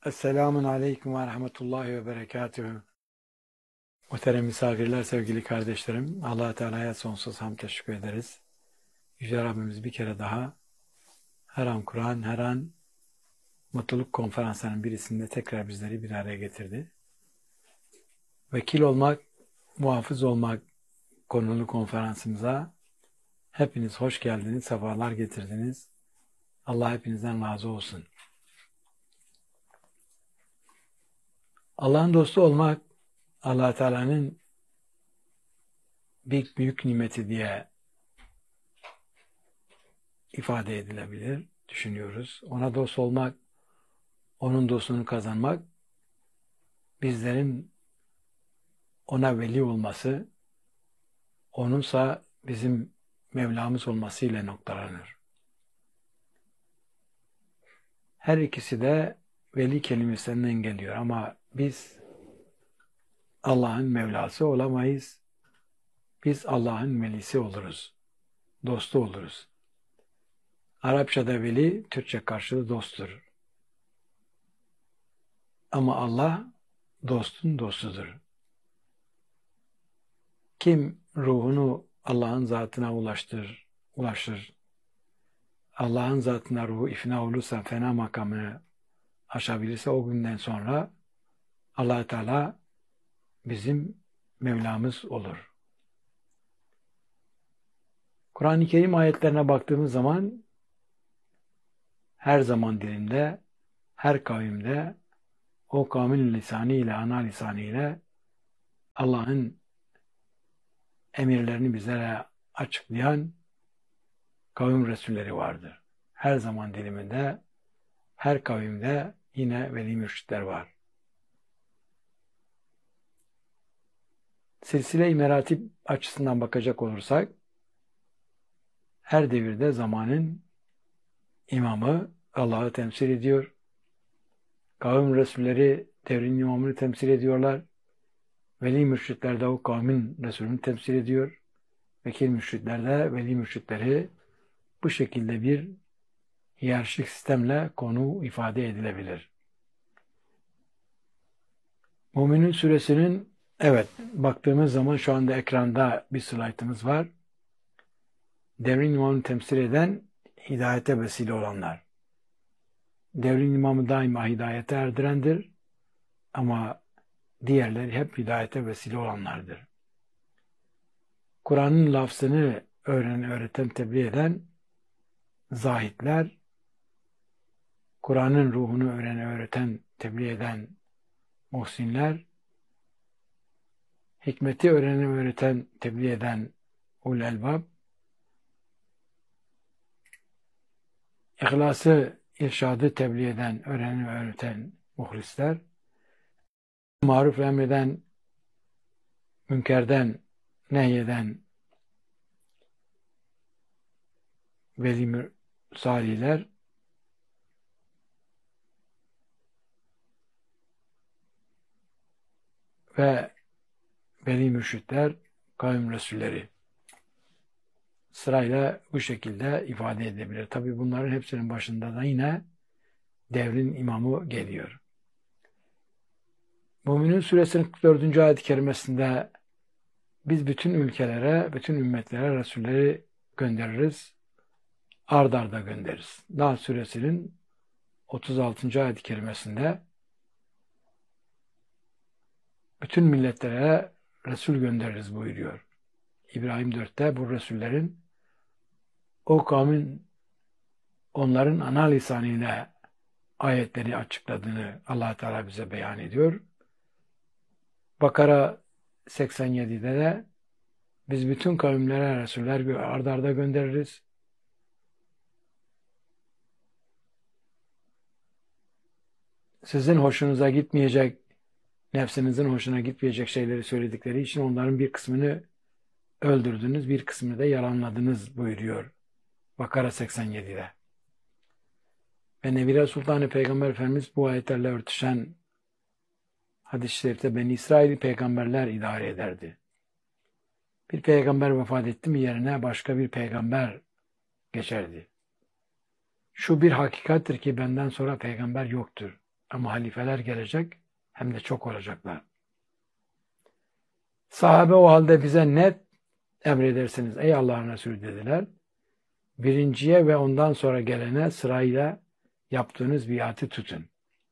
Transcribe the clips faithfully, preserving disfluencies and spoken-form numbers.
Esselamun Aleyküm ve Rahmetullahi ve Berekatühü. Muhterem misafirler, sevgili kardeşlerim, Allah-u Teala'ya sonsuz hamd teşekkür ederiz. Yüce Rabbimiz bir kere daha her an Kur'an, her an mutluluk konferanslarının birisinde tekrar bizleri bir araya getirdi. Vekil olmak, muhafız olmak konulu konferansımıza hepiniz hoş geldiniz, sefalar getirdiniz. Allah hepinizden razı olsun. Allah'ın dostu olmak, Allah-u Teala'nın büyük büyük nimeti diye ifade edilebilir, düşünüyoruz. Ona dost olmak, onun dostluğunu kazanmak, bizlerin ona veli olması, onunsa bizim Mevlamız olması ile noktalanır. Her ikisi de veli kelimesinden geliyor ama biz Allah'ın Mevlası olamayız. Biz Allah'ın velisi oluruz, dostu oluruz. Arapçada veli, Türkçe karşılığı dosttur. Ama Allah dostun dostudur. Kim ruhunu Allah'ın zatına ulaştırır, ulaştırır, Allah'ın zatına ruhu ifna olursa, fena makamını aşabilirse o günden sonra Allah-u Teala bizim Mevlamız olur. Kur'an-ı Kerim ayetlerine baktığımız zaman her zaman dilinde, her kavimde o kavmin lisanı ile, ana lisanı ile Allah'ın emirlerini bizlere açıklayan kavim resulleri vardır. Her zaman diliminde, her kavimde yine veli mürşitler var. Silsile-i meratip açısından bakacak olursak, her devirde zamanın imamı Allah'ı temsil ediyor. Kavim resulleri devrin imamını temsil ediyorlar. Veli mürşitler de o kavmin resulünü temsil ediyor. Vekil mürşitler de veli mürşitleri bu şekilde bir hiyerarşik sistemle konu ifade edilebilir. Müminun suresinin, evet, baktığımız zaman şu anda ekranda bir slaytımız var. Devrin imamını temsil eden hidayete vesile olanlar. Devrin imamı daima hidayete erdirendir ama diğerleri hep hidayete vesile olanlardır. Kur'an'ın lafzını öğrenen, öğreten, tebliğ eden zahitler, Kur'an'ın ruhunu öğrenen, öğreten, tebliğ eden muhsinler, hikmeti öğrenen, öğreten, tebliğ eden ulul elbab, İhlası, irşadı tebliğ eden, öğrenen ve öğreten muhlisler, maruf emreden, münkerden nehyeden veli salihler ve veli mürşitler, kavim resulleri sırayla bu şekilde ifade edebilir. Tabi bunların hepsinin başında da yine devrin imamı geliyor. Müminun suresinin kırk dördüncü ayet-i kerimesinde biz bütün ülkelere, bütün ümmetlere Resulleri göndeririz, ard arda göndeririz. Nahl suresinin otuz altıncı ayet-i kerimesinde bütün milletlere Resul göndeririz buyuruyor. İbrahim dörtte bu Resullerin o kavmin onların ana lisanıyla ayetleri açıkladığını Allah Teala bize beyan ediyor. Bakara seksen yedide de biz bütün kavimlere Resuller ard arda göndeririz. Sizin hoşunuza gitmeyecek, nefsinizin hoşuna gitmeyecek şeyleri söyledikleri için onların bir kısmını öldürdünüz, bir kısmını da yalanladınız buyuruyor Bakara seksen yedide. Ve Nebi Sultan Peygamber Efendimiz bu ayetlerle örtüşen hadis-i şerifte Beni İsrail peygamberler idare ederdi. Bir peygamber vefat etti mi yerine başka bir peygamber geçerdi. Şu bir hakikattir ki benden sonra peygamber yoktur. Ama halifeler gelecek, hem de çok olacaklar. Sahabe o halde bize ne emredersiniz ey Allah'ın Resulü dediler. Birinciye ve ondan sonra gelene sırayla yaptığınız biatı tutun.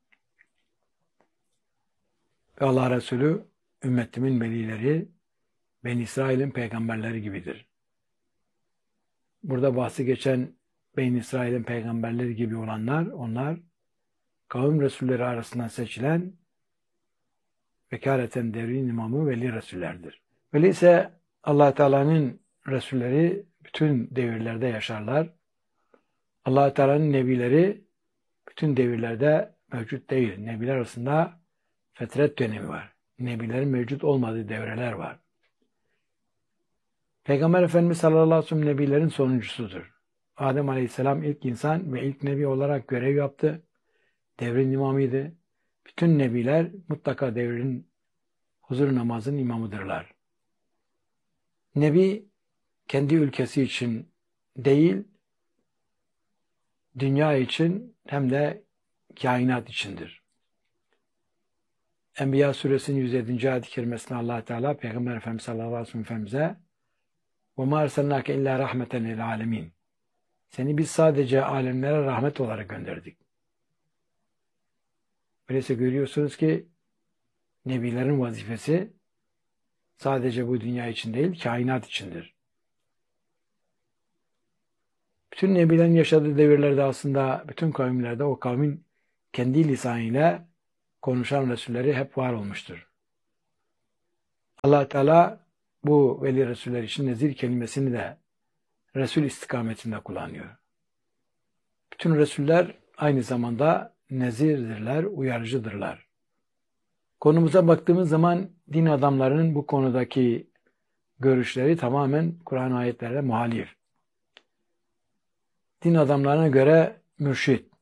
Ve Allah Resulü ümmetimin velileri, Beni İsrail'in peygamberleri gibidir. Burada bahsi geçen Beni İsrail'in peygamberleri gibi olanlar, onlar kavim Resulleri arasından seçilen vekaleten devrin imamı veli Resullerdir. Veli ise Allah Teala'nın Resulleri bütün devirlerde yaşarlar. Allah Teala'nın nebileri bütün devirlerde mevcut değil. Nebiler arasında fetret dönemi var. Nebilerin mevcut olmadığı devreler var. Peygamber Efendimiz sallallahu aleyhi ve sellem nebilerin sonuncusudur. Adem Aleyhisselam ilk insan ve ilk nebi olarak görev yaptı. Devrin imamıydı. Bütün nebiler mutlaka devrin huzur namazının imamıdırlar. Nebi kendi ülkesi için değil, dünya için hem de kainat içindir. Enbiya suresinin yüz yedinci ayet-i kerimesinde Allah Teala Peygamber Efendimiz sallallahu aleyhi ve sellem Efendimiz'e وَمَا اَرْسَلْنَاكَ اِلَّا رَحْمَةً لِلْعَالَمِينَ Seni biz sadece alemlere rahmet olarak gönderdik. Öyleyse görüyorsunuz ki nebilerin vazifesi sadece bu dünya için değil, kainat içindir. Bütün nebilerin yaşadığı devirlerde aslında bütün kavimlerde o kavmin kendi lisanıyla konuşan Resulleri hep var olmuştur. Allah Teala bu veli Resuller için nezir kelimesini de Resul istikametinde kullanıyor. Bütün Resuller aynı zamanda nezirdirler, uyarıcıdırlar. Konumuza baktığımız zaman din adamlarının bu konudaki görüşleri tamamen Kur'an ayetlerine muhalif. Din adamlarına göre mürşit.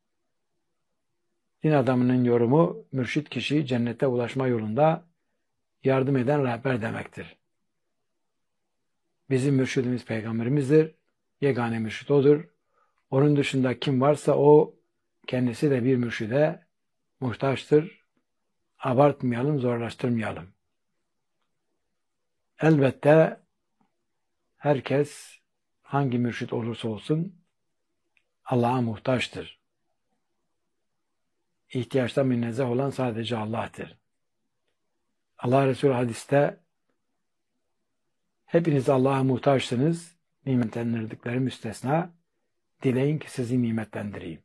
Din adamının yorumu mürşit kişi cennete ulaşma yolunda yardım eden rehber demektir. Bizim mürşidimiz peygamberimizdir. Yegane mürşit odur. Onun dışında kim varsa o kendisi de bir mürşide muhtaçtır. Abartmayalım, zorlaştırmayalım. Elbette herkes hangi mürşit olursa olsun Allah'a muhtaçtır. İhtiyaçtan münezzeh olan sadece Allah'tır. Allah Resulü hadiste hepiniz Allah'a muhtaçsınız, nimetlendirdikleri müstesna, dileyin ki sizi nimetlendireyim.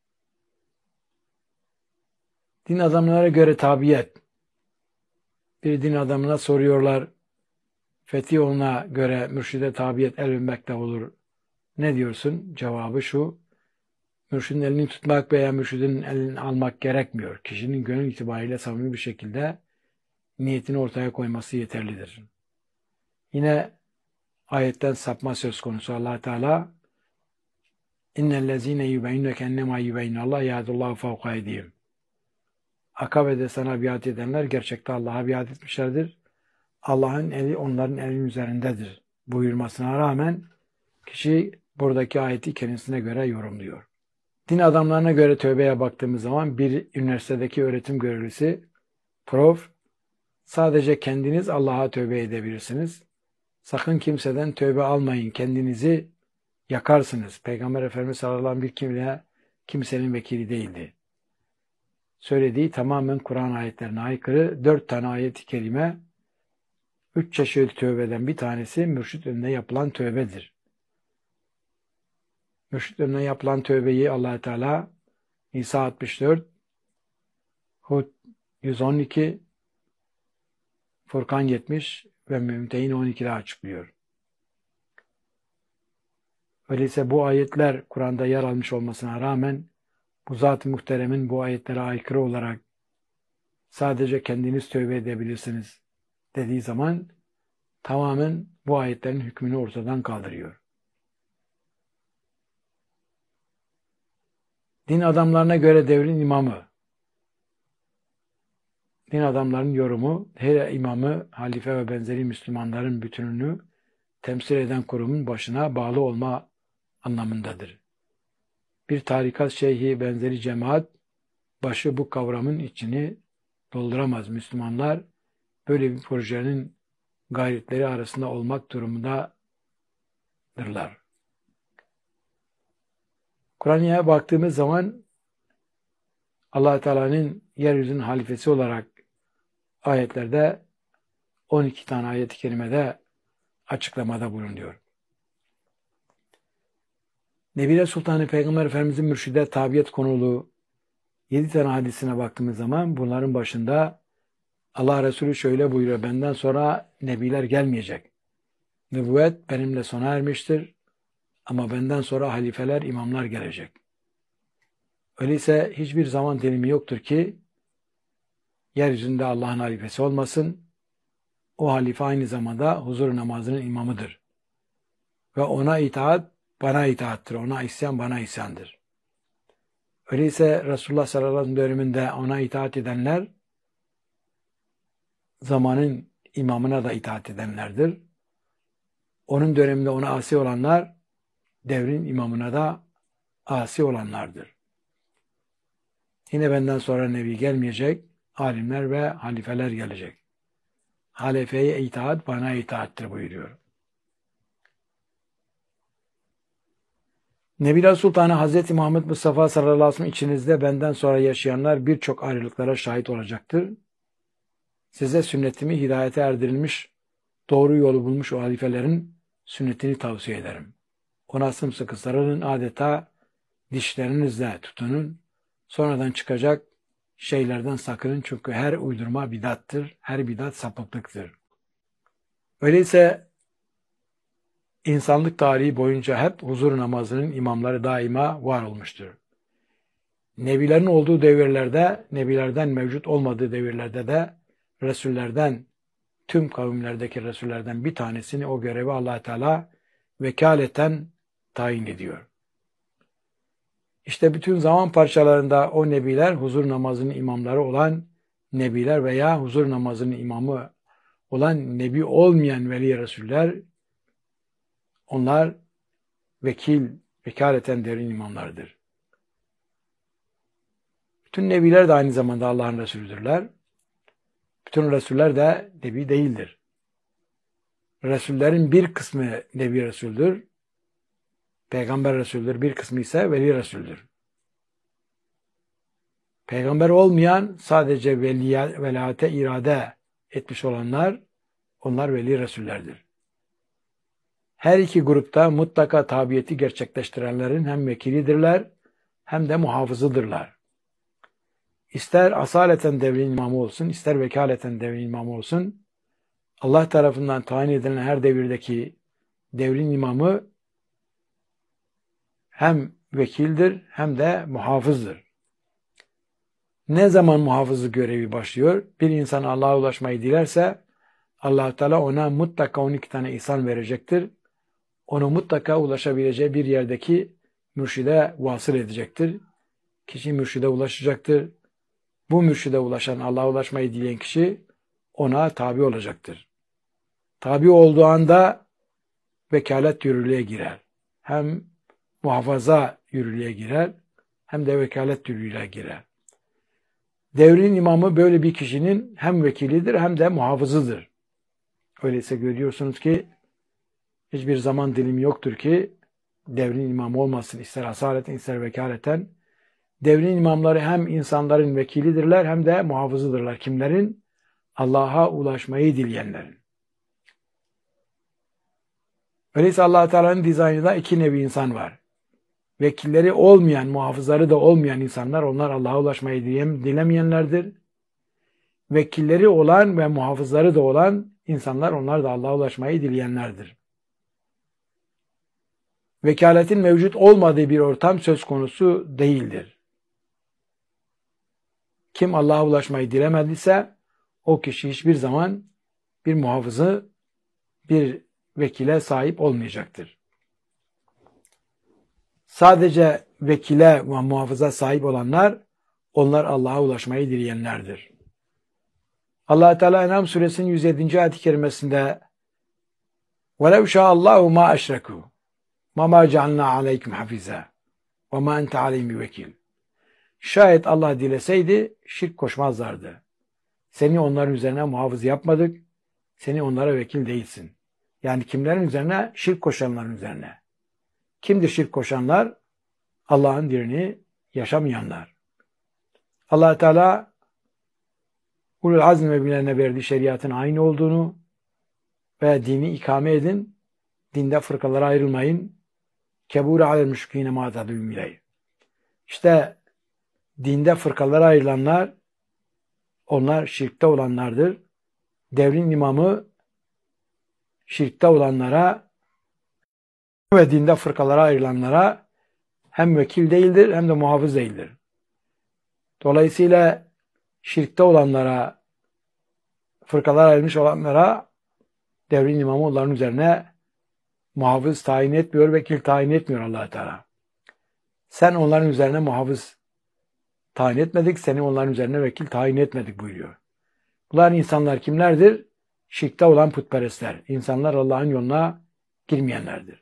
Din adamlara göre tabiyet. Bir din adamına soruyorlar, fethi ona göre mürşide tabiyet el övmekle olur. Ne diyorsun? Cevabı şu, mürşidin elini tutmak veya mürşidin elini almak gerekmiyor. Kişinin gönül itibariyle samimi bir şekilde niyetini ortaya koyması yeterlidir. Yine ayetten sapma söz konusu. Allah Teala İnnellezîne yubeyyineke ennemâ yubeyyinallâh yâdullâhu fevka eydihim. Akabe'de sana biat edenler gerçekte Allah'a biat etmişlerdir. Allah'ın eli onların elinin üzerindedir buyurmasına rağmen kişi buradaki ayeti kendisine göre yorumluyor. Din adamlarına göre tövbeye baktığımız zaman bir üniversitedeki öğretim görevlisi, prof, sadece kendiniz Allah'a tövbe edebilirsiniz. Sakın kimseden tövbe almayın, kendinizi yakarsınız. Peygamber Efendimiz sallallahu aleyhi ve sellem bir kimliğe kimsenin vekili değildi. Söylediği tamamen Kur'an ayetlerine aykırı. Dört tane ayet-i kerime, üç çeşit tövbeden bir tanesi mürşit önüne yapılan tövbedir. Mürşit önüne yapılan tövbeyi Allah Teala Nisa altmış dört, Hud yüz on iki, Furkan yetmiş ve Mümtehin on iki'de açıklıyor. Öyleyse bu ayetler Kur'an'da yer almış olmasına rağmen bu Zat-ı Muhterem'in bu ayetlere aykırı olarak sadece kendiniz tövbe edebilirsiniz dediği zaman tamamen bu ayetlerin hükmünü ortadan kaldırıyor. Din adamlarına göre devrin imamı. Din adamlarının yorumu, her imamı, halife ve benzeri Müslümanların bütününü temsil eden kurumun başına bağlı olma anlamındadır. Bir tarikat şeyhi benzeri cemaat başı bu kavramın içini dolduramaz. Müslümanlar böyle bir projenin gayretleri arasında olmak durumundadırlar. Kur'an'a baktığımız zaman Allah Teala'nın yeryüzünün halifesi olarak ayetlerde on iki tane ayet-i kerimede açıklamada bulunuyor. Nebile Sultanı Peygamber Efendimizin mürşide tabiyet konulu yedi tane hadisine baktığımız zaman bunların başında Allah Resulü şöyle buyuruyor: benden sonra nebiler gelmeyecek. Nübüvvet benimle sona ermiştir ama benden sonra halifeler, imamlar gelecek. Öyleyse hiçbir zaman dilimi yoktur ki yeryüzünde Allah'ın halifesi olmasın. O halife aynı zamanda huzur namazının imamıdır. Ve ona itaat bana itaattır. Ona isyan bana isyandır. Öyleyse Resulullah sallallahu aleyhi ve sellem döneminde ona itaat edenler zamanın imamına da itaat edenlerdir. Onun döneminde ona asi olanlar devrin imamına da asi olanlardır. Yine benden sonra nebi gelmeyecek, alimler ve halifeler gelecek. Halifeye itaat bana itaattir buyuruyor. Nebiler Sultanı Hazreti Muhammed Mustafa sallallahu aleyhi ve sellem içinizde benden sonra yaşayanlar birçok ayrılıklara şahit olacaktır. Size sünnetimi hidayete erdirilmiş, doğru yolu bulmuş o halifelerin sünnetini tavsiye ederim. Ona sımsıkı sarılın, adeta dişlerinizle tutunun. Sonradan çıkacak şeylerden sakının, çünkü her uydurma bidattır, her bidat sapıklıktır. Öyleyse insanlık tarihi boyunca hep huzur namazının imamları daima var olmuştur. Nebilerin olduğu devirlerde, nebilerden mevcut olmadığı devirlerde de Resullerden, tüm kavimlerdeki Resullerden bir tanesini o görevi Allah Teala vekaleten tayin ediyor. İşte bütün zaman parçalarında o nebiler huzur namazının imamları olan nebiler veya huzur namazının imamı olan nebi olmayan veli Resuller, onlar vekil, vekaleten devrin imamlarıdır. Bütün nebiler de aynı zamanda Allah'ın Resulüdürler. Bütün Resuller de nebi değildir. Resullerin bir kısmı nebi Resul'dür. Peygamber Resul'dür. Bir kısmı ise veli Resul'dür. Peygamber olmayan, sadece veliya, velayete irade etmiş olanlar, onlar veli Resullerdir. Her iki grupta mutlaka tabiyeti gerçekleştirenlerin hem vekilidirler hem de muhafızıdırlar. İster asaleten devrin imamı olsun, ister vekaleten devrin imamı olsun, Allah tarafından tayin edilen her devirdeki devrin imamı hem vekildir hem de muhafızdır. Ne zaman muhafızlık görevi başlıyor? Bir insan Allah'a ulaşmayı dilerse Allah-u Teala ona mutlaka on iki tane ihsan verecektir. Onu mutlaka ulaşabileceği bir yerdeki mürşide vasıl edecektir. Kişi mürşide ulaşacaktır. Bu mürşide ulaşan, Allah'a ulaşmayı dileyen kişi ona tabi olacaktır. Tabi olduğu anda vekalet yürürlüğe girer. Hem muhafaza yürürlüğe girer hem de vekalet yürürlüğe girer. Devrin imamı böyle bir kişinin hem vekilidir hem de muhafızıdır. Öyleyse görüyorsunuz ki hiçbir zaman dilimi yoktur ki devrin imamı olmasın, ister asaleten ister vekaleten. Devrin imamları hem insanların vekilidirler hem de muhafızıdırlar. Kimlerin? Allah'a ulaşmayı dileyenlerin. Öyleyse Allah Teala'nın dizaynında iki nevi insan var. Vekilleri olmayan, muhafızları da olmayan insanlar, onlar Allah'a ulaşmayı dilemeyenlerdir. Vekilleri olan ve muhafızları da olan insanlar, onlar da Allah'a ulaşmayı dileyenlerdir. Vekaletin mevcut olmadığı bir ortam söz konusu değildir. Kim Allah'a ulaşmayı dilemediyse o kişi hiçbir zaman bir muhafızı, bir vekile sahip olmayacaktır. Sadece vekile ve muhafıza sahip olanlar, onlar Allah'a ulaşmayı dileyenlerdir. Allah Teala En'am suresinin yüz yedinci ayet-i kerimesinde وَلَوْ شَاءَ اللّٰهُ مَا أَشْرَكُوا وَمَا جَعَلْنَا عَلَيْكُمْ حَفِيظًا وَمَا أَنْتَ عَلَيْهِمْ بِوَكِيلٍ. Şayet Allah dileseydi şirk koşmazlardı. Seni onların üzerine muhafız yapmadık. Seni onlara vekil değilsin. Yani kimlerin üzerine? Şirk koşanların üzerine. Kimdir şirk koşanlar? Allah'ın dinini yaşamayanlar. Allah Teala ulul azm müminlerine verdiği şeriatın aynı olduğunu ve dini ikame edin, dinde fırkalara ayrılmayın. Kebûre alel müşrikîne mâ tadûm ileyh. İşte dinde fırkalara ayrılanlar, onlar şirkte olanlardır. Devrin imamı şirkte olanlara ve dinde fırkalara ayrılanlara hem vekil değildir hem de muhafız değildir. Dolayısıyla şirkte olanlara, fırkalara ayrılmış olanlara devrin imamı onların üzerine muhafız tayin etmiyor, vekil tayin etmiyor Allah Teala. Sen onların üzerine muhafız tayin etmedik, seni onların üzerine vekil tayin etmedik buyuruyor. Bunlar insanlar kimlerdir? Şirkte olan putperestler. İnsanlar Allah'ın yoluna girmeyenlerdir.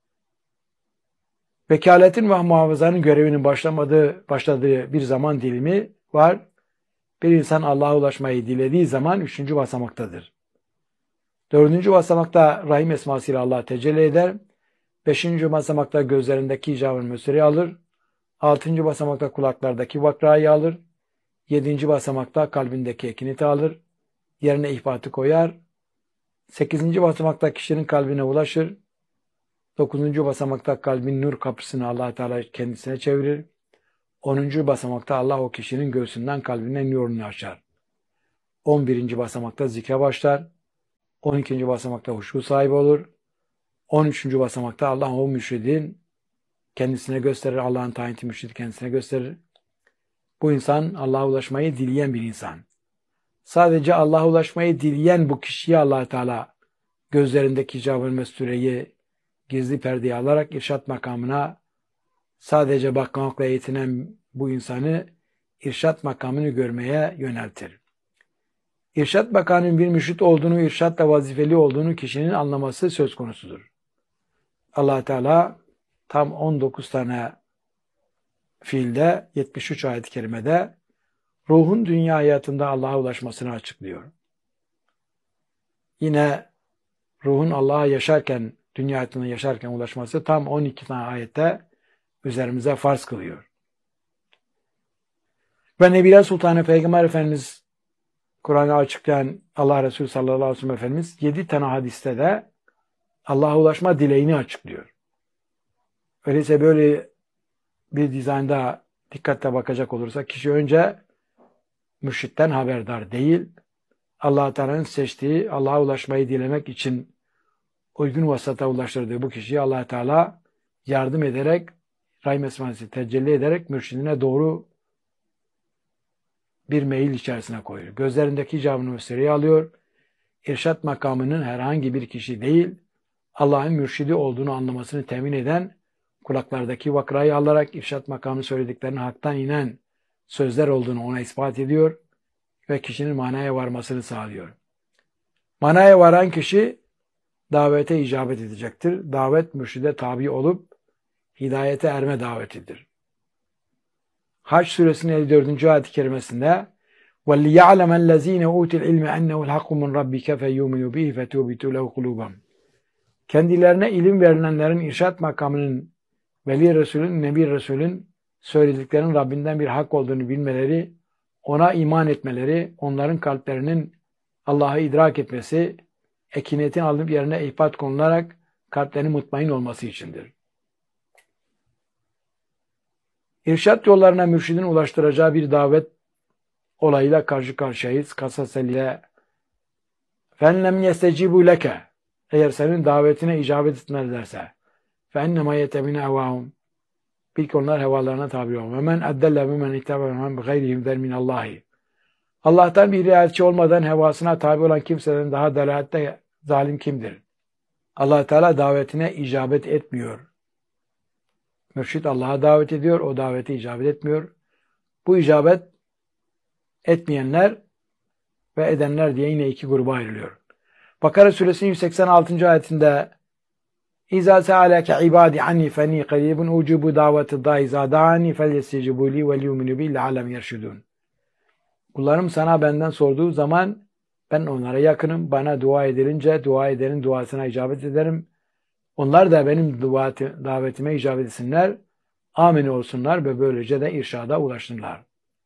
Vekaletin ve muhafızanın görevinin başlamadığı, başladığı bir zaman dilimi var. Bir insan Allah'a ulaşmayı dilediği zaman üçüncü basamaktadır. Dördüncü basamakta Rahim esmasıyla Allah tecelli eder. Beşinci basamakta gözlerindeki icabın müsri alır. Altıncı basamakta kulaklardaki vakrayı alır. Yedinci basamakta kalbindeki ekiniti alır. Yerine ihbatı koyar. Sekizinci basamakta kişinin kalbine ulaşır. Dokuzuncu basamakta kalbin nur kapısını Allah Teala kendisine çevirir. Onuncu basamakta Allah o kişinin göğsünden kalbine nurunu açar. On birinci basamakta zikre başlar. On ikinci basamakta huşu sahibi olur. On üçüncü basamakta Allah o müşridin kendisine gösterir. Allah'ın tayin ettiği müşridi kendisine gösterir. Bu insan Allah'a ulaşmayı dileyen bir insan. Sadece Allah'a ulaşmayı dileyen bu kişiye Allah Teala gözlerindeki icab-ı mestureyi gizli perdeye alarak irşat makamına sadece bakmakla yetinen bu insanı irşat makamını görmeye yöneltir. İrşat makamının bir müşrit olduğunu, irşatla vazifeli olduğunu kişinin anlaması söz konusudur. Allah Teala tam on dokuz tane fiilde, yetmiş üç ayet-i kerimede ruhun dünya hayatında Allah'a ulaşmasını açıklıyor. Yine ruhun Allah'a yaşarken, dünya hayatında yaşarken ulaşması tam on iki tane ayette üzerimize farz kılıyor. Ve Nebiler Sultanı Peygamber Efendimiz Kur'an'ı açıklayan Allah Resulü sallallahu aleyhi ve sellem Efendimiz yedi tane hadiste de Allah'a ulaşma dileğini açıklıyor. Öyleyse böyle bir dizaynda dikkatle bakacak olursa kişi önce mürşitten haberdar değil, Allah Teala'nın seçtiği Allah'a ulaşmayı dilemek için uygun vasata ulaştırdığı bu kişiye Allah Teala yardım ederek, Rahim esması tecelli ederek mürşidine doğru bir meyil içerisine koyuyor. Gözlerindeki icabını müsteriye alıyor. İrşat makamının herhangi bir kişi değil, Allah'ın mürşidi olduğunu anlamasını temin eden, kulaklardaki vakrayı alarak irşat makamı söylediklerinin haktan inen sözler olduğunu ona ispat ediyor ve kişinin manaya varmasını sağlıyor. Manaya varan kişi davete icabet edecektir. Davet mürşide tabi olup hidayete erme davetidir. Hac suresinin elli dördüncü ayet-i kerimesinde وَلِيَعْلَمَ الَّذ۪ينَ اُوتِ الْعِلْمَ اَنَّهُ الْحَقُّ مِنْ رَبِّكَ فَيُّؤْمِنُوا بِهِ فَتُوبِتُوا لَهُ قُلُوبًا. Kendilerine ilim verilenlerin irşat makamının, Veli Resulün, Nebi Resulün söylediklerinin Rabbinden bir hak olduğunu bilmeleri, ona iman etmeleri, onların kalplerinin Allah'ı idrak etmesi, ekiniyetin alınıp yerine ihbat konularak kalplerinin mutmain olması içindir. İrşat yollarına mürşidin ulaştıracağı bir davet olayıyla karşı karşıyayız. Kasaseliye فَاَنَّمْ يَسْتَجِبُوا لَكَ Eğer senin davetine icabet etmezlerse فَاَنَّمَا يَتَبِنَ اَوَاهُمْ Bil ki onlar hevalarına tabi olma. وَمَنْ اَدَّلَّ مِمَنْ اِتَّبَعَهُمْ بِغَيْرِ هُدًى مِنَ اللّٰهِ Allah'tan bir riayetçi olmadan hevasına tabi olan kimseden daha delalette zalim kimdir? Allah Teala davetine icabet etmiyor. Mürşid Allah'a davet ediyor, o davete icabet etmiyor. Bu icabet etmeyenler ve edenler diye yine iki gruba ayrılıyor. Bakara suresinin yüz seksen altıncı ayetinde İza sealeke ibadi anni fenni qaribun ucibu daveti da'i zadani felyestecibu li ve liyuminu bi leallem yerşudun. Kullarım sana benden sorduğu zaman ben onlara yakınım. Bana dua edilince dua edenin duasına icabet ederim. Onlar da benim davetime icabet etsinler. Amin olsunlar ve böylece de irşada ulaşsınlar.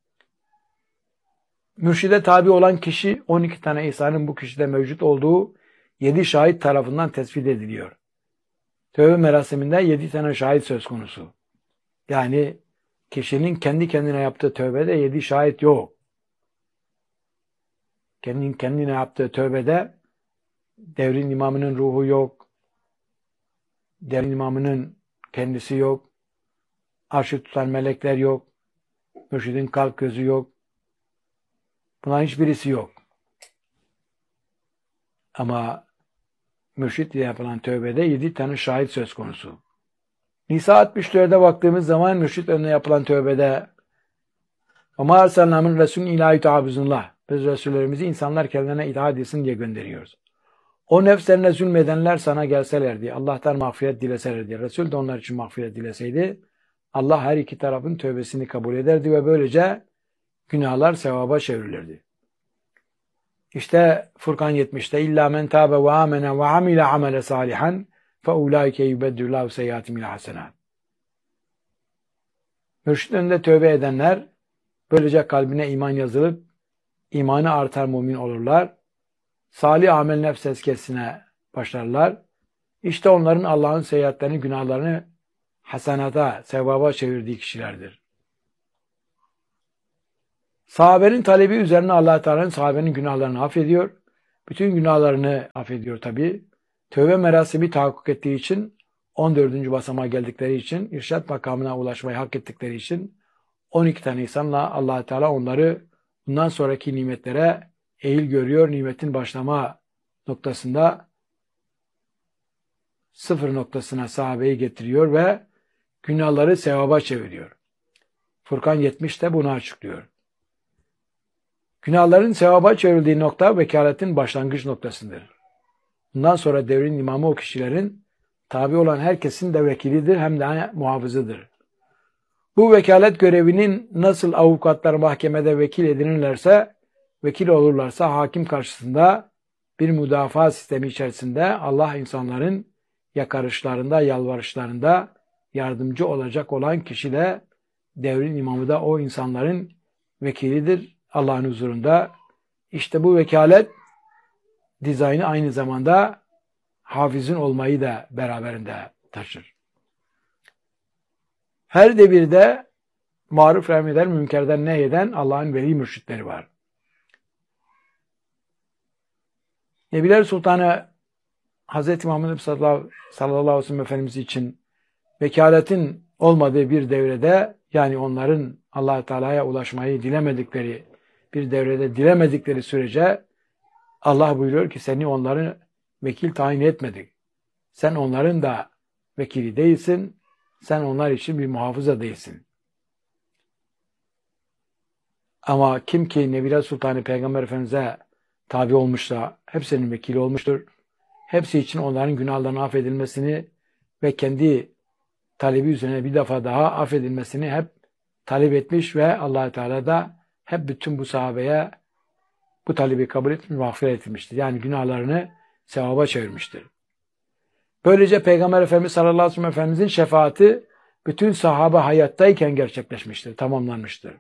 Mürşide tabi olan kişi on iki tane İsa'nın bu kişide mevcut olduğu yedi şahit tarafından tespit ediliyor. Tövbe merasiminde yedi tane şahit söz konusu. Yani kişinin kendi kendine yaptığı tövbede yedi şahit yok. Kendinin kendine yaptığı tövbede devrin imamının ruhu yok. Devrin imamının kendisi yok. Arşı tutan melekler yok. Mürşidin kalp gözü yok. Bunların hiçbirisi yok. Ama mürşid ile yapılan tövbede yedi tane şahit söz konusu. Nisa altmış dörde baktığımız zaman mürşid önüne yapılan tövbede وَمَا اَرْسَلْنَا مِنْ رَسُولٍ اِلَٰهِ تَعَبُزُنْلّٰهِ Biz Resullerimizi insanlar kendilerine itaat etsin diye gönderiyoruz. O nefslerine zulmedenler sana gelselerdi, Allah'tan mağfiret dileselerdi, Resul de onlar için mağfiret dileseydi, Allah her iki tarafın tövbesini kabul ederdi ve böylece günahlar sevaba çevrilirdi. İşte Furkan yetmişte illa men tabe ve amene ve amile amele salihan fe ulaike yubeddillahu seyyiatim ila hasenat. Mürşid önünde tövbe edenler böylece kalbine iman yazılıp imanı artar mümin olurlar. Salih amel nefs tezkiyesine başlarlar. İşte onların Allah'ın seyyiatlerini, günahlarını hasenata, sevaba çevirdiği kişilerdir. Sahabenin talebi üzerine Allah Teala'nın sahabenin günahlarını affediyor. Bütün günahlarını affediyor tabi. Tövbe merasimi tahakkuk ettiği için, on dördüncü basamağa geldikleri için, irşat makamına ulaşmayı hak ettikleri için on iki tane insanla Allah Teala onları bundan sonraki nimetlere eğil görüyor. Nimetin başlama noktasında sıfır noktasına sahabeyi getiriyor ve günahları sevaba çeviriyor. Furkan yetmiş de bunu açıklıyor. Günahların sevaba çevrildiği nokta vekaletin başlangıç noktasıdır. Bundan sonra devrin imamı o kişilerin tabi olan herkesin de vekilidir hem de muhafızıdır. Bu vekalet görevinin nasıl avukatlar mahkemede vekil edinirlerse, vekil olurlarsa hakim karşısında bir müdafaa sistemi içerisinde Allah insanların yakarışlarında, yalvarışlarında yardımcı olacak olan kişi de devrin imamı da o insanların vekilidir Allah'ın huzurunda. İşte bu vekalet dizaynı aynı zamanda hafizin olmayı da beraberinde taşır. Her devirde maruf emreden, münkerden nehyeden Allah'ın veli mürşitleri var. Nebiler Sultanı Hazreti Muhammed sallallahu aleyhi ve sellem Efendimiz için vekaletin olmadığı bir devrede, yani onların Allah Teala'ya ulaşmayı dilemedikleri bir devrede dilemedikleri sürece Allah buyuruyor ki seni onların vekil tayin etmedik. Sen onların da vekili değilsin. Sen onlar için bir muhafıza değilsin. Ama kim ki Nebiler Sultanı Peygamber Efendimiz'e tabi olmuşsa hepsinin vekili olmuştur. Hepsi için onların günahlarının affedilmesini ve kendi talebi üzerine bir defa daha affedilmesini hep talep etmiş ve Allah Teala da hep bütün bu sahabeye bu talebi kabul etmiş, mağfiret etmiştir. Yani günahlarını sevaba çevirmiştir. Böylece Peygamber Efendimiz sallallahu aleyhi ve sellem Efendimizin şefaati bütün sahabe hayattayken gerçekleşmiştir, tamamlanmıştır.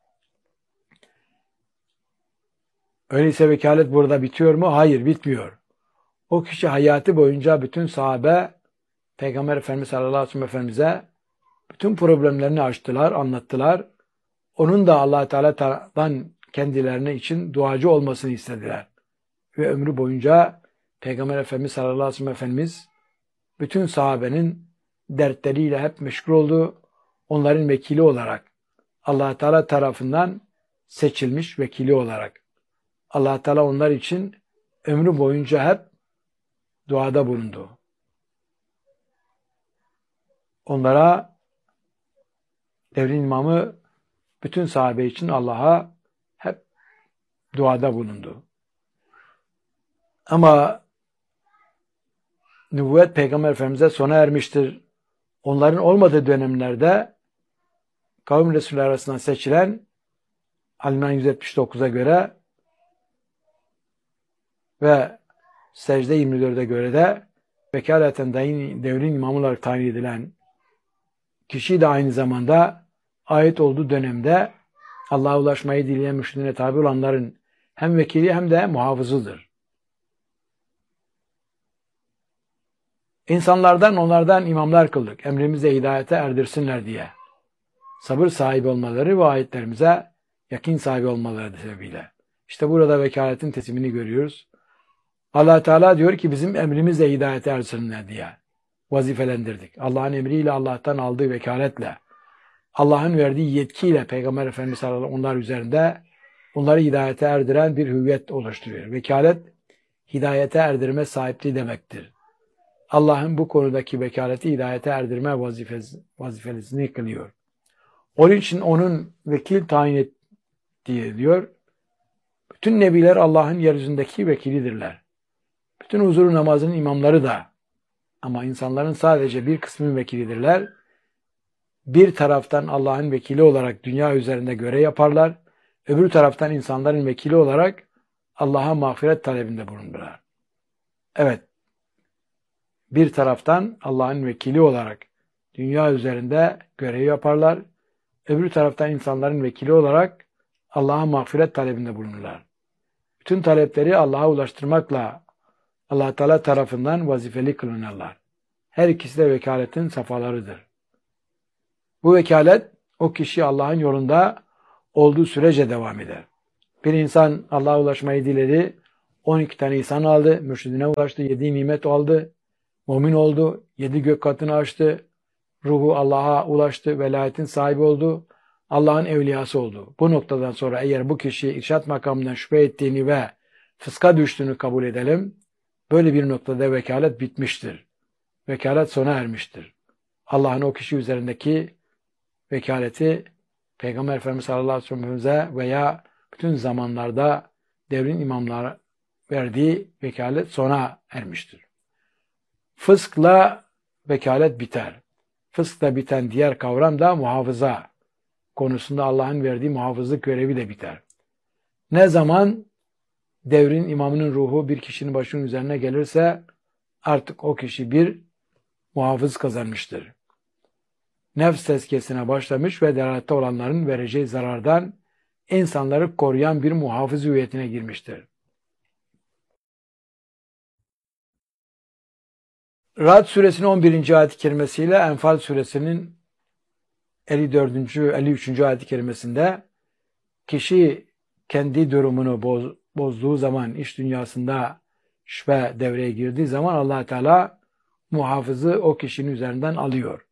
Öyleyse vekalet burada bitiyor mu? Hayır, bitmiyor. O kişi hayatı boyunca bütün sahabe Peygamber Efendimiz sallallahu aleyhi ve sellem Efendimiz'e bütün problemlerini açtılar, anlattılar. Onun da Allah Teala'dan kendilerine için duacı olmasını istediler. Ve ömrü boyunca Peygamber Efendimiz sallallahu aleyhi ve sellem Efendimiz bütün sahabenin dertleriyle hep meşgul oldu. Onların vekili olarak, Allah Teala tarafından seçilmiş vekili olarak. Allah Teala onlar için ömrü boyunca hep duada bulundu. Onlara devrin imamı bütün sahabe için Allah'a hep duada bulundu. Ama nübüvvet Peygamber Efendimiz'e sona ermiştir. Onların olmadığı dönemlerde kavim Resulü arasından seçilen Al-İmran yüz yetmiş dokuza göre ve Secde yirmi dörde göre de vekaleten devrin imamı olarak tayin edilen kişi de aynı zamanda ait olduğu dönemde Allah'a ulaşmayı dileyen mürşidine tabi olanların hem vekili hem de muhafızıdır. İnsanlardan onlardan imamlar kıldık. Emrimize hidayete erdirsinler diye. Sabır sahibi olmaları ve ayetlerimize yakin sahibi olmaları sebebiyle. İşte burada vekaletin teslimini görüyoruz. Allah Teala diyor ki bizim emrimizle hidayete erdirsinler diye vazifelendirdik. Allah'ın emriyle, Allah'tan aldığı vekaletle, Allah'ın verdiği yetkiyle Peygamber Efendimiz sallallahu aleyhi ve sellem onlar üzerinde onları hidayete erdiren bir hüviyet oluşturuyor. Vekalet, hidayete erdirme sahipliği demektir. Allah'ın bu konudaki vekaleti hidayete erdirme vazifesi, vazifesini kılıyor. Onun için onun vekil tayin ettiği diyor. Bütün nebiler Allah'ın yeryüzündeki vekilidirler. Bütün huzur namazının imamları da. Ama insanların sadece bir kısmının vekilidirler. Bir taraftan Allah'ın vekili olarak dünya üzerinde görev yaparlar. Öbür taraftan insanların vekili olarak Allah'a mağfiret talebinde bulunurlar. Evet. Bir taraftan Allah'ın vekili olarak dünya üzerinde görev yaparlar. Öbür taraftan insanların vekili olarak Allah'a mağfiret talebinde bulunurlar. Bütün talepleri Allah'a ulaştırmakla Allah Teala tarafından vazifeli kılınırlar. Her ikisi de vekaletin safhalarıdır. Bu vekalet o kişi Allah'ın yolunda olduğu sürece devam eder. Bir insan Allah'a ulaşmayı diledi, on iki tane insan aldı, mürşidine ulaştı, yedi nimet aldı, mümin oldu, yedi gök katını açtı, ruhu Allah'a ulaştı, velayetin sahibi oldu, Allah'ın evliyası oldu. Bu noktadan sonra eğer bu kişi irşat makamından şüphe ettiğini ve fıska düştüğünü kabul edelim, böyle bir noktada vekalet bitmiştir. Vekalet sona ermiştir. Allah'ın o kişi üzerindeki vekaleti Peygamber Efendimiz sallallahu aleyhi ve sellem'e veya bütün zamanlarda devrin imamlara verdiği vekalet sona ermiştir. Fıskla vekalet biter. Fıskla biten diğer kavram da muhafıza konusunda Allah'ın verdiği muhafızlık görevi de biter. Ne zaman devrin imamının ruhu bir kişinin başının üzerine gelirse artık o kişi bir muhafız kazanmıştır. Nefs tezkiyesine başlamış ve delalette olanların vereceği zarardan insanları koruyan bir muhafız hüviyetine girmiştir. Ra'd suresinin on birinci ayet-i kerimesiyle Enfal suresinin elli dördüncü elli üçüncü ayet-i kerimesinde kişi kendi durumunu boz, bozduğu zaman, iş dünyasında şüphe devreye girdiği zaman Allah Teala muhafızı o kişinin üzerinden alıyor.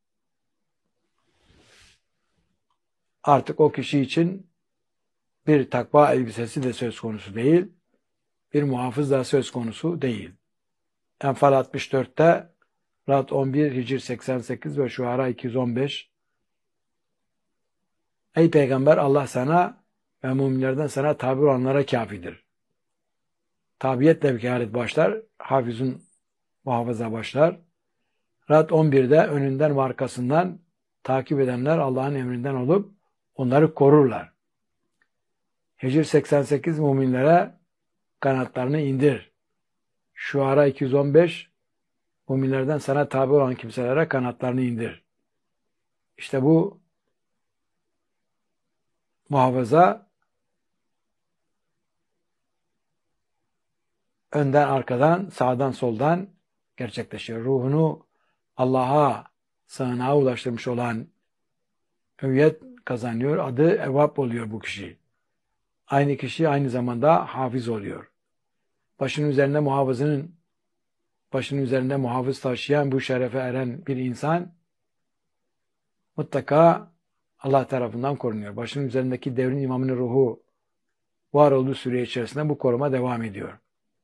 Artık o kişi için bir takva elbisesi de söz konusu değil, bir muhafız da söz konusu değil. Enfal altmış dörtte, Ra'd on bir, Hicr seksen sekiz ve Şuara iki yüz on beş. Ey Peygamber, Allah sana ve müminlerden sana tabi olanlara kafidir. Tabiyetle vekalet başlar, hafizun muhafaza başlar. Ra'd on birde önünden ve arkasından takip edenler Allah'ın emrinden olup onları korurlar. Hicr seksen sekiz müminlere kanatlarını indir. Şuara iki yüz on beş müminlerden sana tabi olan kimselere kanatlarını indir. İşte bu muhafaza önden arkadan, sağdan soldan gerçekleşiyor. Ruhunu Allah'a sığınağa ulaştırmış olan hüviyet kazanıyor. Adı evvab oluyor bu kişi. Aynı kişi aynı zamanda hafiz oluyor. Başının üzerinde muhafızının başının üzerinde muhafız taşıyan bu şerefe eren bir insan mutlaka Allah tarafından korunuyor. Başının üzerindeki devrin imamının ruhu var olduğu süre içerisinde bu koruma devam ediyor.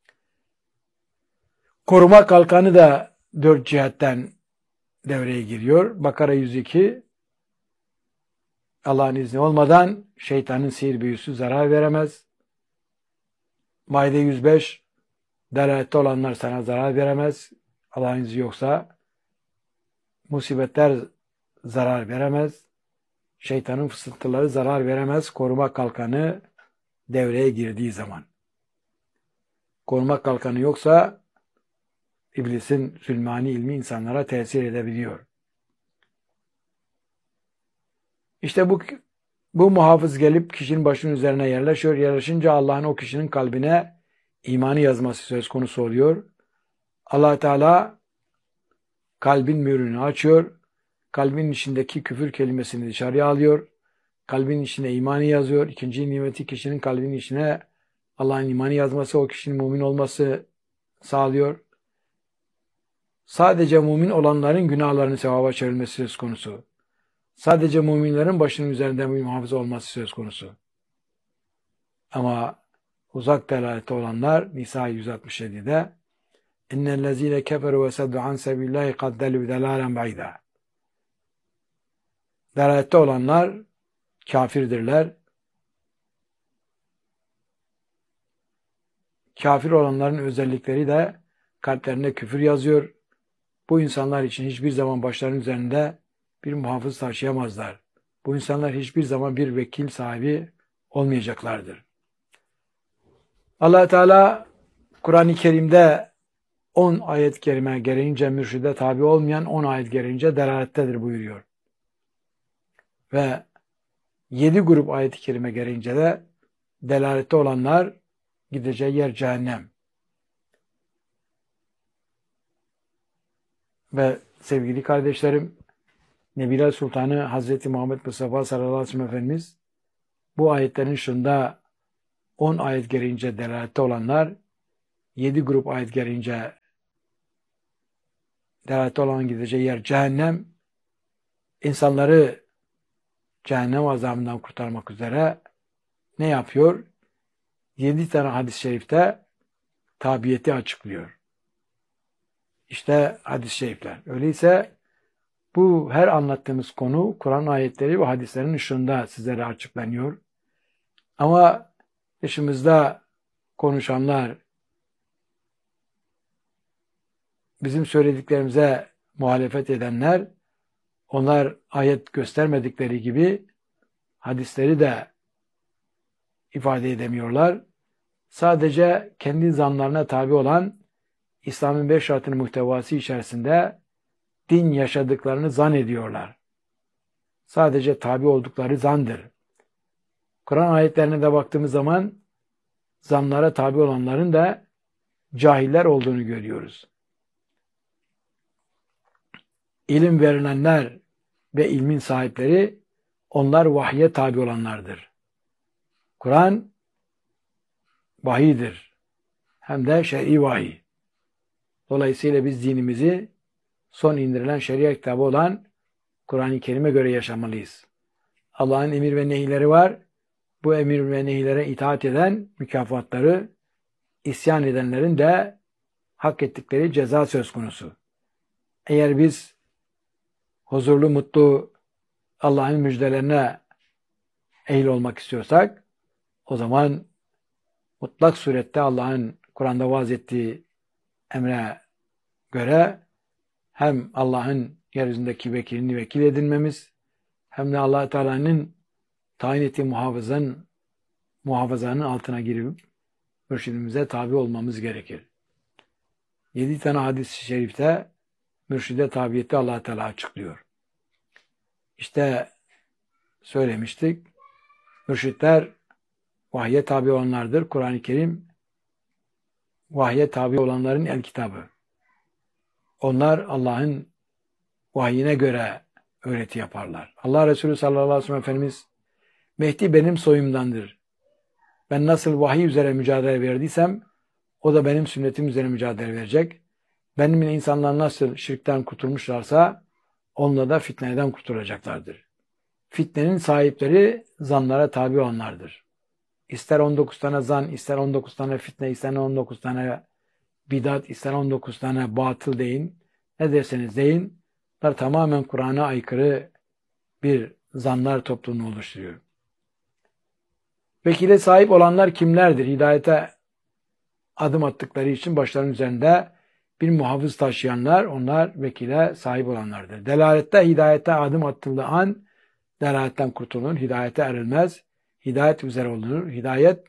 Koruma kalkanı da dört cihetten devreye giriyor. Bakara yüz iki, Allah'ın izni olmadan şeytanın sihir büyüsü zarar veremez. Maide yüz beş, delalette olanlar sana zarar veremez. Allah'ın izni yoksa musibetler zarar veremez. Şeytanın fısıltıları zarar veremez. Koruma kalkanı devreye girdiği zaman. Koruma kalkanı yoksa iblisin zulmani ilmi insanlara tesir edebiliyor. İşte bu bu muhafız gelip kişinin başının üzerine yerleşiyor. Yerleşince Allah'ın o kişinin kalbine imanı yazması söz konusu oluyor. Allah Teala kalbin mührünü açıyor. Kalbin içindeki küfür kelimesini dışarıya alıyor. Kalbin içine imanı yazıyor. İkinci nimeti kişinin kalbinin içine Allah'ın imanı yazması, o kişinin mümin olması sağlıyor. Sadece mümin olanların günahlarını sevaba çevrilmesi söz konusu. Sadece müminlerin başının üzerinde bir muhafız olması söz konusu. Ama uzak delalette olanlar Nisa yüz altmış yedi'de İnnellezîne keferu ve seddu an sebîllâhi kad delû delâlen ba'îdâ. Delalette olanlar kafirdirler. Kafir olanların özellikleri de kalplerine küfür yazıyor. Bu insanlar için hiçbir zaman başlarının üzerinde bir muhafız taşıyamazlar. Bu insanlar hiçbir zaman bir vekil sahibi olmayacaklardır. Allah Teala Kur'an-ı Kerim'de on ayet-i kerime gereğince mürşide tabi olmayan on ayet gereğince delalettedir buyuruyor. Ve yedi grup ayet-i kerime gereğince de delalette olanlar gideceği yer cehennem. Ve sevgili kardeşlerim, Nebiler Sultanı Hazreti Muhammed Mustafa sallallahu aleyhi ve sellem Efendimiz bu ayetlerin dışında on ayet gereğince delalette olanlar, yedi grup ayet gereğince delalette olan gideceği yer cehennem, insanları cehennem azabından kurtarmak üzere ne yapıyor? Yedi tane hadis-i şerifte tabiyeti açıklıyor. İşte hadis-i şerifler. Öyleyse bu her anlattığımız konu Kur'an ayetleri ve hadislerin ışığında sizlere açıklanıyor. Ama dışımızda konuşanlar bizim söylediklerimize muhalefet edenler, onlar ayet göstermedikleri gibi hadisleri de ifade edemiyorlar. Sadece kendi zanlarına tabi olan İslam'ın beş şartının muhtevası içerisinde din yaşadıklarını zan ediyorlar. Sadece tabi oldukları zandır. Kur'an ayetlerine de baktığımız zaman zanlara tabi olanların da cahiller olduğunu görüyoruz. İlim verilenler ve ilmin sahipleri, onlar vahye tabi olanlardır. Kur'an vahiydir. Hem de şer'i vahiy. Dolayısıyla biz dinimizi son indirilen şeria kitabı olan Kur'an-ı Kerim'e göre yaşamalıyız. Allah'ın emir ve nehirleri var. Bu emir ve nehirlere itaat eden mükafatları, isyan edenlerin de hak ettikleri ceza söz konusu. Eğer biz huzurlu, mutlu Allah'ın müjdelerine ehil olmak istiyorsak, o zaman mutlak surette Allah'ın Kur'an'da vaaz ettiği emre göre hem Allah'ın yeryüzündeki vekilini vekil edinmemiz, hem de Allah Teala'nın tayin ettiği muhafızın muhafazanın altına girip mürşidimize tabi olmamız gerekir. Yedi tane hadis-i şerifte mürşide tabiyeti Allah Teala açıklıyor. İşte söylemiştik. Mürşitler vahye tabi olanlardır. Kur'an-ı Kerim vahye tabi olanların el kitabı. Onlar Allah'ın vahyine göre öğreti yaparlar. Allah Resulü sallallahu aleyhi ve sellem Efendimiz, Mehdi benim soyumdandır. Ben nasıl vahiy üzere mücadele verdiysem, o da benim sünnetim üzere mücadele verecek. Benimle insanlar nasıl şirkten kurtulmuşlarsa, onunla da fitneden kurtulacaklardır. Fitnenin sahipleri zanlara tabi olanlardır. İster on dokuz tane zan, ister on dokuz tane fitne, ister on dokuz tane bidat, ister on dokuz tane batıl deyin. Ne derseniz deyin. Bunlar tamamen Kur'an'a aykırı bir zanlar topluluğunu oluşturuyor. Vekile sahip olanlar kimlerdir? Hidayete adım attıkları için başlarının üzerinde bir muhafız taşıyanlar, onlar vekile sahip olanlardır. Delalette, hidayete adım atıldığı an delaletten kurtulunur, hidayete erilmez, hidayet üzere olunur. Hidayet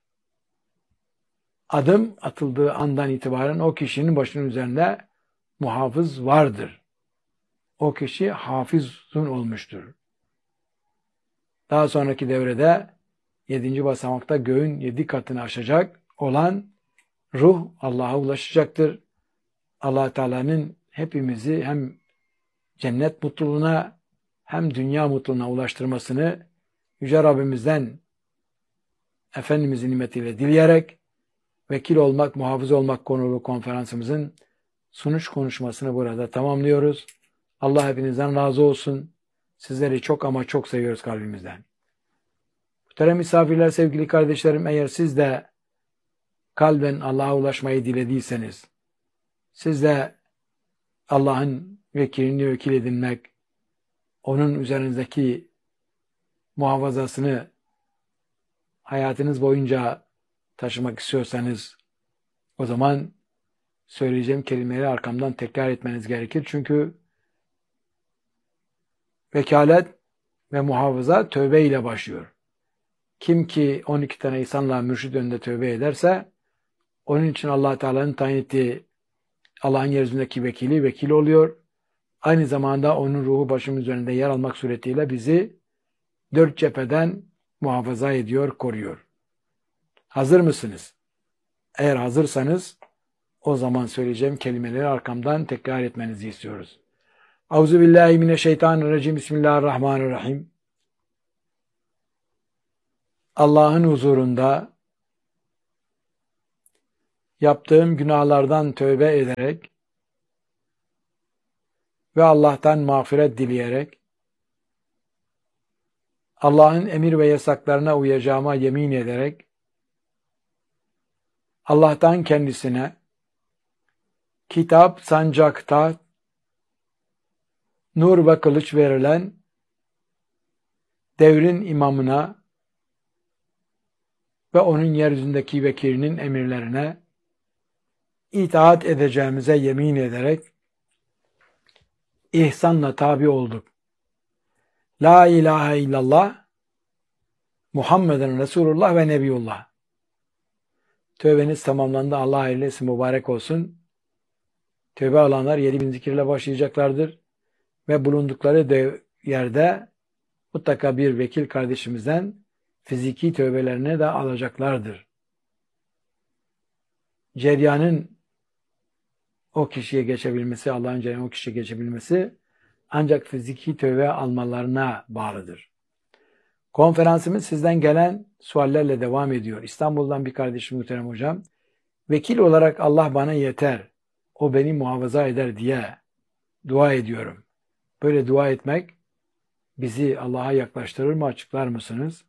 adım atıldığı andan itibaren o kişinin başının üzerinde muhafız vardır. O kişi hafizun olmuştur. Daha sonraki devrede yedinci basamakta göğün yedi katını aşacak olan ruh Allah'a ulaşacaktır. Allah Teala'nın hepimizi hem cennet mutluluğuna hem dünya mutluluğuna ulaştırmasını Yüce Rabbimizden Efendimizin nimetiyle dileyerek vekil olmak, muhafız olmak konulu konferansımızın sunuş konuşmasını burada tamamlıyoruz. Allah hepinizden razı olsun. Sizleri çok ama çok seviyoruz kalbimizden. Muhterem misafirler, sevgili kardeşlerim, eğer siz de kalben Allah'a ulaşmayı dilediyseniz, siz de Allah'ın vekilini vekil edinmek, onun üzerinizdeki muhafazasını hayatınız boyunca taşımak istiyorsanız, o zaman söyleyeceğim kelimeleri arkamdan tekrar etmeniz gerekir. Çünkü vekalet ve muhafaza tövbe ile başlıyor. Kim ki on iki tane insanla mürşid önünde tövbe ederse, onun için Allah Teala'nın tayin ettiği Allah'ın yeryüzündeki vekili vekil oluyor. Aynı zamanda onun ruhu başımın üzerinde yer almak suretiyle bizi dört cepheden muhafaza ediyor, koruyor. Hazır mısınız? Eğer hazırsanız o zaman söyleyeceğim kelimeleri arkamdan tekrar etmenizi istiyoruz. Euzubillahimineşşeytanirracim. Bismillahirrahmanirrahim. Allah'ın huzurunda yaptığım günahlardan tövbe ederek ve Allah'tan mağfiret dileyerek Allah'ın emir ve yasaklarına uyacağıma yemin ederek Allah'tan kendisine kitap, sancak, taht, nur ve kılıç verilen devrin imamına ve onun yeryüzündeki vekilinin emirlerine itaat edeceğimize yemin ederek ihsanla tabi olduk. La ilahe illallah, Muhammeden Resulullah ve Nebiyullah. Tövbeniz tamamlandı. Allah ailesi mübarek olsun. Tövbe alanlar yedi bin zikirle başlayacaklardır. Ve bulundukları yerde mutlaka bir vekil kardeşimizden fiziki tövbelerini de alacaklardır. Ceryanın o kişiye geçebilmesi, Allah'ın ceryanı o kişiye geçebilmesi ancak fiziki tövbe almalarına bağlıdır. Konferansımız sizden gelen suallerle devam ediyor. İstanbul'dan bir kardeşim muhterem hocam, vekil olarak Allah bana yeter, o beni muhafaza eder diye dua ediyorum. Böyle dua etmek bizi Allah'a yaklaştırır mı? Açıklar mısınız?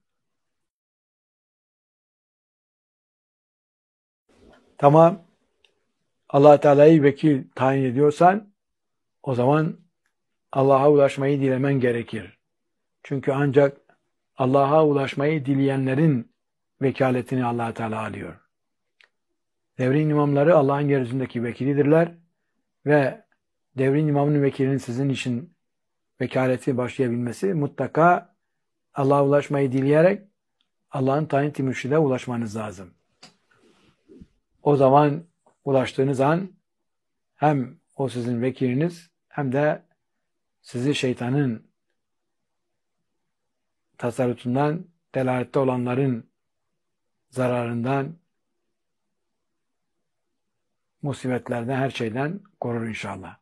Tamam. Allah Teala'yı vekil tayin ediyorsan o zaman Allah'a ulaşmayı dilemen gerekir. Çünkü ancak Allah'a ulaşmayı dileyenlerin vekaletini Allah Teala alıyor. Devrin imamları Allah'ın yeryüzündeki vekilidirler ve devrin imamının vekilinin sizin için vekaleti başlayabilmesi mutlaka Allah'a ulaşmayı dileyerek Allah'ın tayin ettiği mürşide ulaşmanız lazım. O zaman ulaştığınız an hem o sizin vekiliniz hem de sizi şeytanın tasarrutundan, delalette olanların zararından, musibetlerden, her şeyden korur inşallah.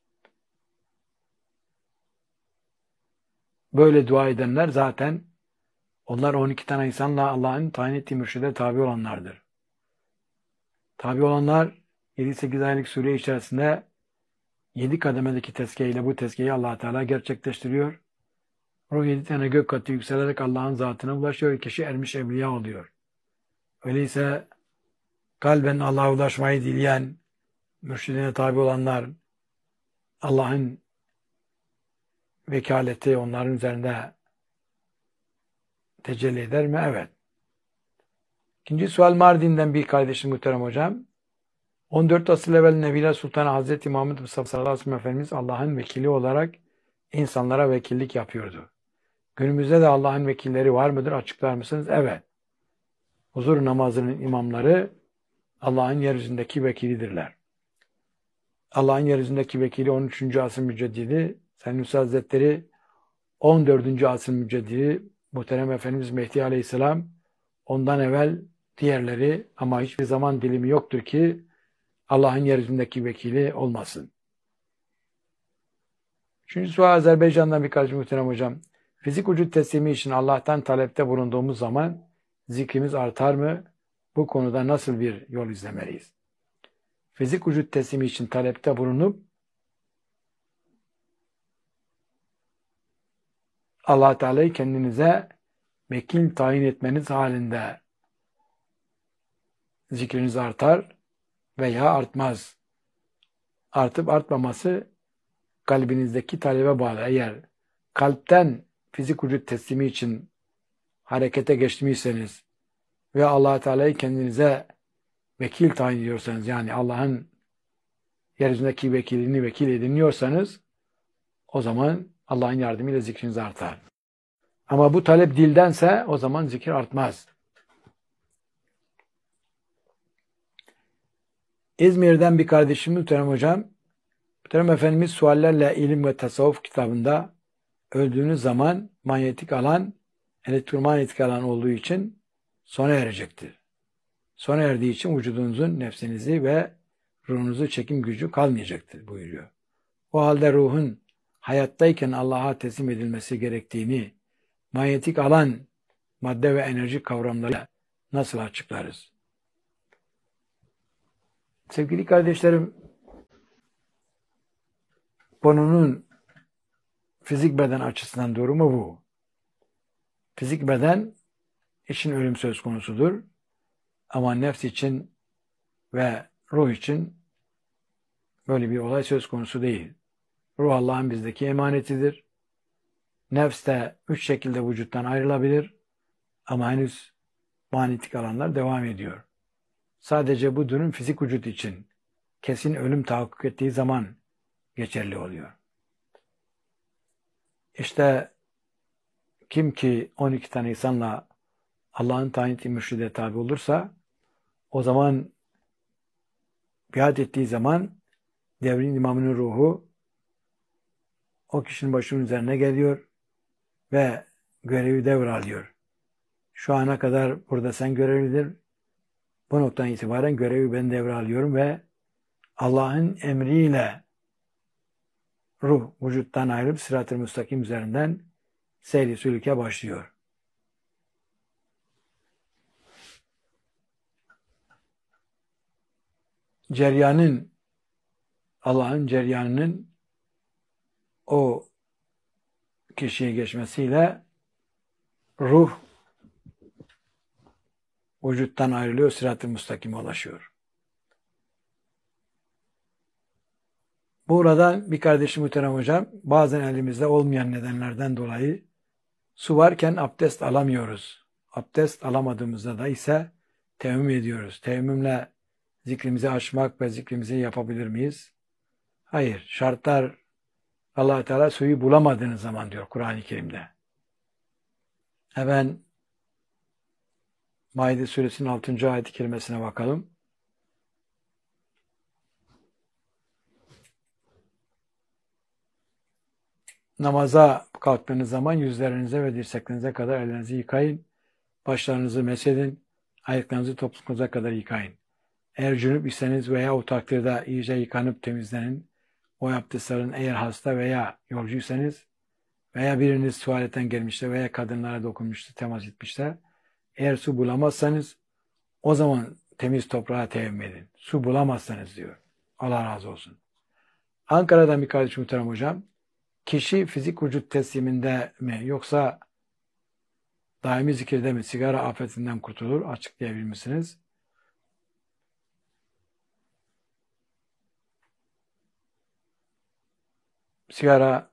Böyle dua edenler zaten onlar on iki tane insanla Allah'ın tayin ettiği mürşide tabi olanlardır. Tabi olanlar yedi sekiz aylık süre içerisinde yedi kademedeki tezkiye bu tezkiyeyi Allah Teala gerçekleştiriyor. O yedi tane gök katı yükselerek Allah'ın zatına ulaşıyor. Kişi ermiş evliya oluyor. Öyleyse kalben Allah'a ulaşmayı dileyen, mürşidine tabi olanlar, Allah'ın vekaleti onların üzerinde tecelli eder mi? Evet. İkinci sual Mardin'den bir kardeşim muhterem hocam. on dört asır evvel Nebiler Sultanı Hazreti Muhammed Mustafa sallallahu aleyhi ve sellem Efendimiz Allah'ın vekili olarak insanlara vekillik yapıyordu. Günümüzde de Allah'ın vekilleri var mıdır? Açıklar mısınız? Evet. Huzur namazının imamları Allah'ın yeryüzündeki vekilidirler. Allah'ın yeryüzündeki vekili on üçüncü asır müceddidi Sanusi Hazretleri, on dördüncü asır müceddidi Muhterem Efendimiz Mehdi Aleyhisselam, ondan evvel diğerleri, ama hiçbir zaman dilimi yoktur ki Allah'ın yeryüzündeki vekili olmasın. Üçüncü sual Azerbaycan'dan bir kardeşim Muhterem Hocam. Fizik vücut teslimi için Allah'tan talepte bulunduğumuz zaman zikrimiz artar mı? Bu konuda nasıl bir yol izlemeliyiz? Fizik vücut teslimi için talepte bulunup Allah Teala'yı kendinize vekil tayin etmeniz halinde zikriniz artar veya artmaz. Artıp artmaması kalbinizdeki talebe bağlı. Eğer kalpten fizik vücut teslimi için harekete geçmişseniz ve Allah Teala'yı kendinize vekil tayin ediyorsanız, yani Allah'ın yeryüzündeki vekilini vekil ediniyorsanız, o zaman Allah'ın yardımıyla zikriniz artar. Ama bu talep dildense o zaman zikir artmaz. İzmir'den bir kardeşim Muhterem Hocam, Muhterem Efendimiz Suallerle İlim ve Tasavvuf kitabında öldüğünüz zaman manyetik alan, elektromanyetik alan olduğu için sona erecektir. Sona erdiği için vücudunuzun nefsinizi ve ruhunuzu çekim gücü kalmayacaktır buyuruyor. O halde ruhun hayattayken Allah'a teslim edilmesi gerektiğini manyetik alan, madde ve enerji kavramlarıyla nasıl açıklarız? Sevgili kardeşlerim, konunun fizik beden açısından durumu bu. Fizik beden için ölüm söz konusudur. Ama nefs için ve ruh için böyle bir olay söz konusu değil. Ruh Allah'ın bizdeki emanetidir. Nefs de üç şekilde vücuttan ayrılabilir. Ama henüz manyetik alanlar devam ediyor. Sadece bu durum fizik vücut için kesin ölüm tahakkuk ettiği zaman geçerli oluyor. İşte kim ki on iki tane insanla Allah'ın tayin ettiği mürşide tabi olursa, o zaman biat ettiği zaman devrin imamının ruhu o kişinin başının üzerine geliyor ve görevi devralıyor. Şu ana kadar burada sen görevlidir. Bu noktadan itibaren görevi ben devralıyorum ve Allah'ın emriyle ruh vücuttan ayrılıp sırat-ı müstakim üzerinden seyri sülüke başlıyor. Ceryanın, Allah'ın ceryanının o kişiye geçmesiyle ruh vücuttan ayrılıyor, sırat-ı müstakime ulaşıyor. Burada bir kardeşim Muhterem Hocam, bazen elimizde olmayan nedenlerden dolayı su varken abdest alamıyoruz. Abdest alamadığımızda da ise teyemmüm ediyoruz. Teyemmümle zikrimizi açmak ve zikrimizi yapabilir miyiz? Hayır. Şartlar, Allah Teala suyu bulamadığınız zaman diyor Kur'an-ı Kerim'de. Hemen Maide suresinin altıncı ayet-i kerimesine bakalım. Namaza kalktığınız zaman yüzlerinize ve dirseklerinize kadar ellerinizi yıkayın. Başlarınızı mesedin. Ayaklarınızı topukluğunuza kadar yıkayın. Eğer cünüp iseniz veya o takdirde iyice yıkanıp temizlenin. O abdestlerin eğer hasta veya yolcuysanız veya biriniz tuvaletten gelmişse veya kadınlara dokunmuşsa, temas etmişse, eğer su bulamazsanız o zaman temiz toprağa teyemmüm edin. Su bulamazsanız diyor. Allah razı olsun. Ankara'dan bir kardeşim Muhterem Hocam, kişi fizik vücut tesliminde mi yoksa daimi zikirde mi sigara afetinden kurtulur? Açıklayabilir misiniz? Sigara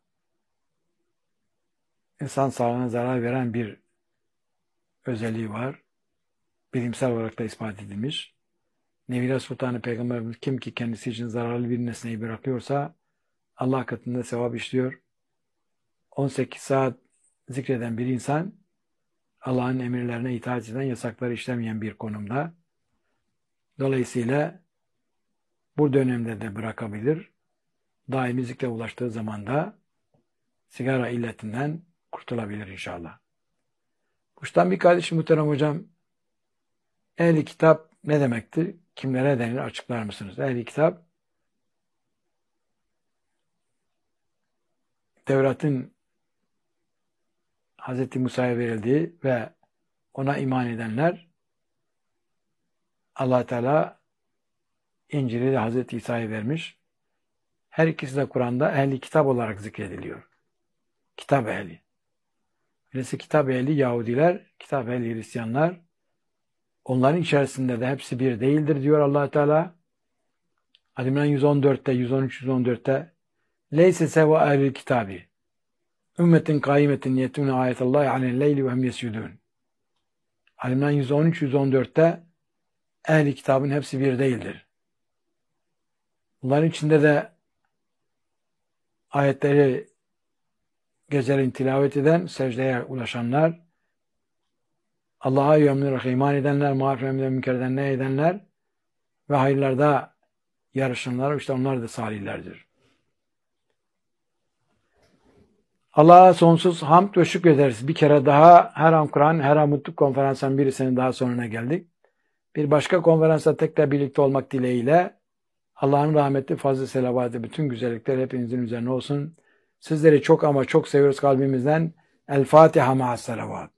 insan sağlığına zarar veren bir özelliği var. Bilimsel olarak da ispat edilmiş. Nevile Sultanı Peygamberimiz kim ki kendisi için zararlı bir nesneyi bırakıyorsa Allah katında sevap işliyor. on sekiz saat zikreden bir insan Allah'ın emirlerine itaat eden, yasakları işlemeyen bir konumda. Dolayısıyla bu dönemde de bırakabilir. Daimi zikre ulaştığı zaman da sigara illetinden kurtulabilir inşallah. Kuştan bir kardeşim muhterem hocam, ehli kitap ne demektir? Kimlere denir? Açıklar mısınız? Ehli kitap, Tevrat'ın Hz. Musa'ya verildiği ve ona iman edenler, Allah Teala İncil'i de Hz. İsa'ya vermiş. Her ikisi de Kur'an'da ehli kitap olarak zikrediliyor. Kitap ehli. Birisi kitap ehli Yahudiler, kitap ehli Hristiyanlar. Onların içerisinde de hepsi bir değildir diyor Allah Teala. Ali İmran yüz on dörtte, yüz on üç yüz on dörtte Leyse seva ehlil kitabi ümmetin kaimetin yetune ayetallahi alel leyli ve hum yescudun. Ali İmran yüz on üç yüz on dörtte ehli kitabın hepsi bir değildir. Bunların içinde de ayetleri geceleyin tilavet eden, secdeye ulaşanlar, Allah'a yömlü iman edenler, mağfiret münkerden ne edenler ve hayırlarda yarışanlar, işte onlar da salihlerdir. Allah'a sonsuz hamd ve şükrederiz. Bir kere daha her an Kur'an, her an mutluluk konferansının birisinin daha sonuna geldik. Bir başka konferansta tekrar birlikte olmak dileğiyle Allah'ın rahmeti, fazl-ı selavatı, bütün güzellikler hepinizin üzerine olsun. Sizleri çok ama çok seviyoruz kalbimizden. El Fatiha ma'as selavat.